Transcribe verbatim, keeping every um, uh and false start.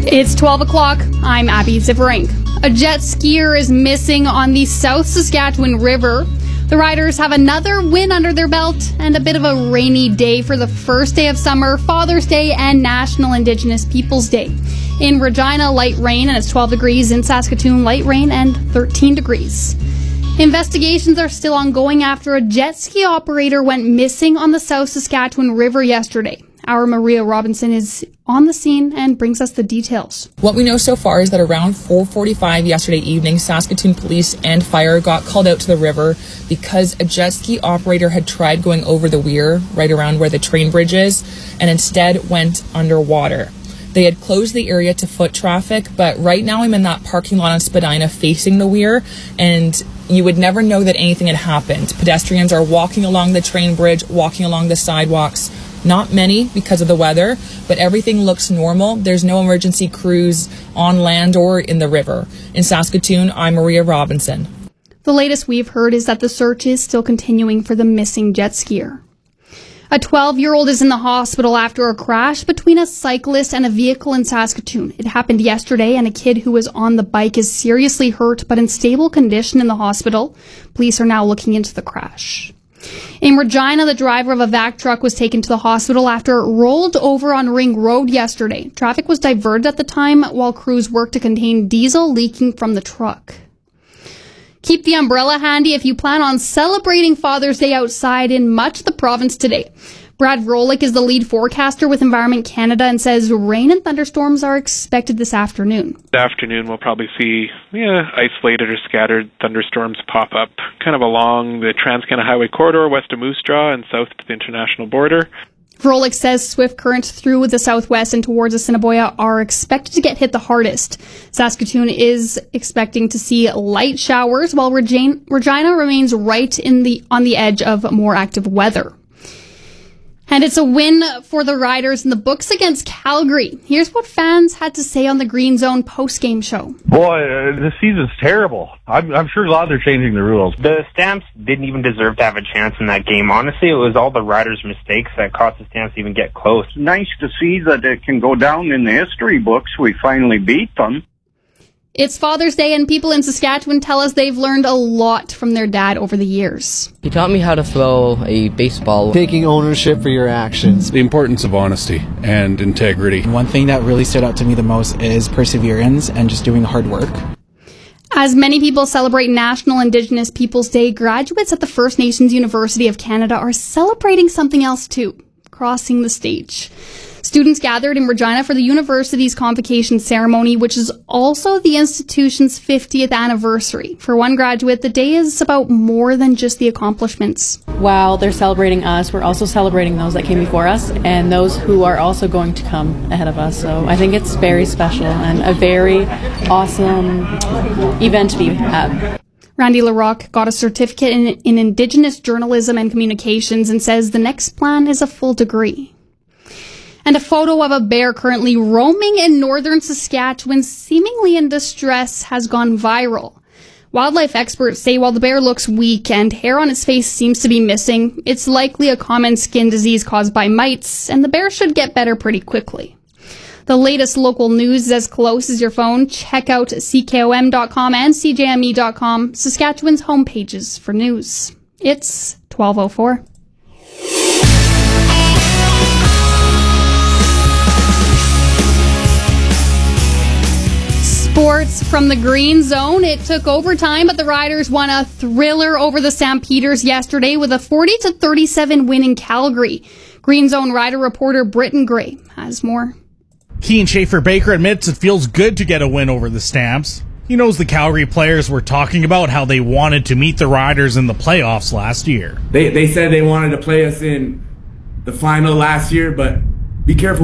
It's twelve o'clock. I'm Abby Ziverink. A jet skier is missing on the South Saskatchewan River. The riders have another win under their belt and a bit of a rainy day for the first day of summer, Father's Day, and National Indigenous Peoples Day. In Regina, light rain, and it's twelve degrees. In Saskatoon, light rain and thirteen degrees. Investigations are still ongoing after a jet ski operator went missing on the South Saskatchewan River yesterday. Our Maria Robinson is on the scene and brings us the details. What we know so far is that around four forty-five yesterday evening, Saskatoon police and fire got called out to the river because a jet ski operator had tried going over the weir right around where the train bridge is and instead went underwater. They had closed the area to foot traffic, but right now I'm in that parking lot on Spadina facing the weir, and you would never know that anything had happened. Pedestrians are walking along the train bridge, walking along the sidewalks. Not many because of the weather, but everything looks normal. There's no emergency crews on land or in the river. In Saskatoon, I'm Maria Robinson. The latest we've heard is that the search is still continuing for the missing jet skier. A twelve-year-old is in the hospital after a crash between a cyclist and a vehicle in Saskatoon. It happened yesterday, and a kid who was on the bike is seriously hurt but in stable condition in the hospital. Police are now looking into the crash. In Regina, the driver of a vac truck was taken to the hospital after it rolled over on Ring Road yesterday. Traffic was diverted at the time while crews worked to contain diesel leaking from the truck. Keep the umbrella handy if you plan on celebrating Father's Day outside in much of the province today. Brad Vrolik is the lead forecaster with Environment Canada and says rain and thunderstorms are expected this afternoon. This afternoon we'll probably see yeah, isolated or scattered thunderstorms pop up kind of along the Trans-Canada Highway corridor west of Moose Jaw and south to the international border. Vrolik says swift currents through the southwest and towards Assiniboia are expected to get hit the hardest. Saskatoon is expecting to see light showers, while Regina, Regina remains right in the on the edge of more active weather. And it's a win for the Riders in the books against Calgary. Here's what fans had to say on the Green Zone post-game show. Boy, uh, this season's terrible. I'm, I'm sure glad they're changing the rules. The Stamps didn't even deserve to have a chance in that game. Honestly, it was all the Riders' mistakes that cost the Stamps to even get close. Nice to see that it can go down in the history books. We finally beat them. It's Father's Day, and people in Saskatchewan tell us they've learned a lot from their dad over the years. He taught me how to throw a baseball. Taking ownership for your actions. The importance of honesty and integrity. One thing that really stood out to me the most is perseverance and just doing hard work. As many people celebrate National Indigenous Peoples Day, graduates at the First Nations University of Canada are celebrating something else too, crossing the stage. Students gathered in Regina for the university's convocation ceremony, which is also the institution's fiftieth anniversary. For one graduate, the day is about more than just the accomplishments. While they're celebrating us, we're also celebrating those that came before us and those who are also going to come ahead of us. So I think it's very special and a very awesome event to be at. Randy LaRocque got a certificate in, in Indigenous journalism and communications and says the next plan is a full degree. And a photo of a bear currently roaming in northern Saskatchewan, seemingly in distress, has gone viral. Wildlife experts say while the bear looks weak and hair on its face seems to be missing, it's likely a common skin disease caused by mites, and the bear should get better pretty quickly. The latest local news is as close as your phone. Check out C K O M dot com and C J M E dot com, Saskatchewan's homepages for news. It's twelve oh four. Sports from the Green Zone. It took overtime, but the Riders won a thriller over the Stampeders yesterday with a forty to thirty-seven win in Calgary. Green Zone Rider reporter Britton Gray has more. Keane Schaefer-Baker admits it feels good to get a win over the Stamps. He knows the Calgary players were talking about how they wanted to meet the Riders in the playoffs last year. They they said they wanted to play us in the final last year, but be careful